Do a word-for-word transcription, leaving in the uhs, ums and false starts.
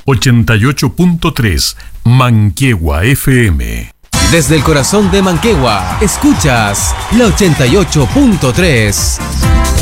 ochenta y ocho punto tres Manquehue F M. Desde el corazón de Manquehue, escuchas la ochenta y ocho punto tres.